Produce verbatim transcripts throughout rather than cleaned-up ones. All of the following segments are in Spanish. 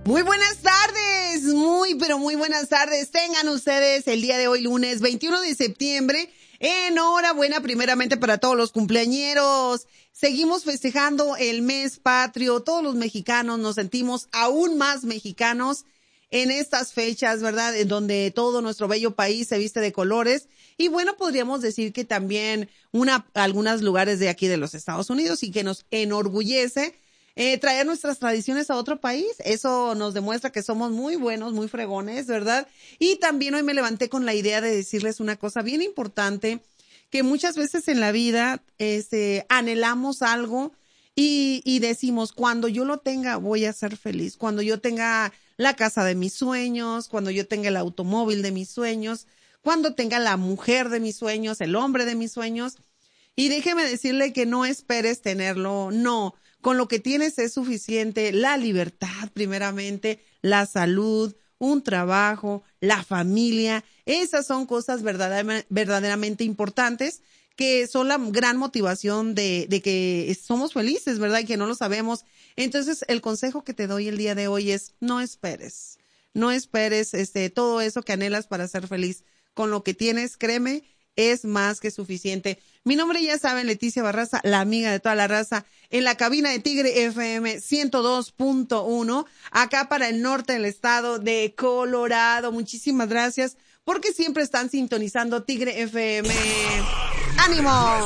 Muy buenas tardes, muy pero muy buenas tardes. Tengan ustedes el día de hoy, lunes veintiuno de septiembre. Enhorabuena primeramente para todos los cumpleañeros. Seguimos festejando el mes patrio. Todos los mexicanos nos sentimos aún más mexicanos en estas fechas, ¿verdad? En donde todo nuestro bello país se viste de colores. Y bueno, podríamos decir que también una, algunos lugares de aquí de los Estados Unidos y que nos enorgullece Eh, traer nuestras tradiciones a otro país. Eso nos demuestra que somos muy buenos, muy fregones, ¿verdad? Y también hoy me levanté con la idea de decirles una cosa bien importante, que muchas veces en la vida este, anhelamos algo y, y decimos, cuando yo lo tenga voy a ser feliz, cuando yo tenga la casa de mis sueños, cuando yo tenga el automóvil de mis sueños, cuando tenga la mujer de mis sueños, el hombre de mis sueños. Y déjeme decirle que no esperes tenerlo, no. Con lo que tienes es suficiente, la libertad primeramente, la salud, un trabajo, la familia. Esas son cosas verdaderamente, verdaderamente importantes que son la gran motivación de, de que somos felices, ¿verdad? Y que no lo sabemos. Entonces, el consejo que te doy el día de hoy es no esperes. No esperes este todo eso que anhelas para ser feliz. Con lo que tienes, créeme, es más que suficiente. Mi nombre ya saben, Leticia Barraza, la amiga de toda la raza, en la cabina de Tigre F M ciento dos punto uno, acá para el norte del estado de Colorado. Muchísimas gracias porque siempre están sintonizando Tigre F M. ¡Ánimo!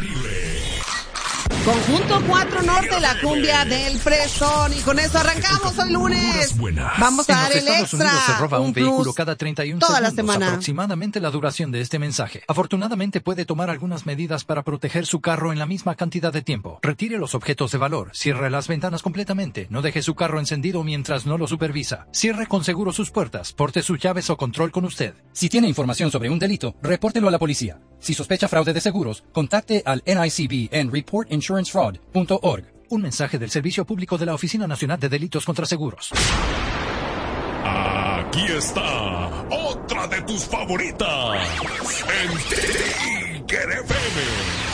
Conjunto cuatro Norte, la cumbia del fresón. Y con eso arrancamos hoy lunes. Vamos a dar el extra. En los Estados Unidos se roba un vehículo cada treinta y un toda segundos, la semana. Aproximadamente la duración de este mensaje. Afortunadamente puede tomar algunas medidas para proteger su carro en la misma cantidad de tiempo. Retire los objetos de valor, cierre las ventanas completamente, no deje su carro encendido mientras no lo supervisa. Cierre con seguro sus puertas, porte sus llaves o control con usted. Si tiene información sobre un delito, repórtelo a la policía. Si sospecha fraude de seguros, contacte al N I C B en report insurance fraud punto org. Un mensaje del Servicio Público de la Oficina Nacional de Delitos contra Seguros. Aquí está otra de tus favoritas en Tigre F M.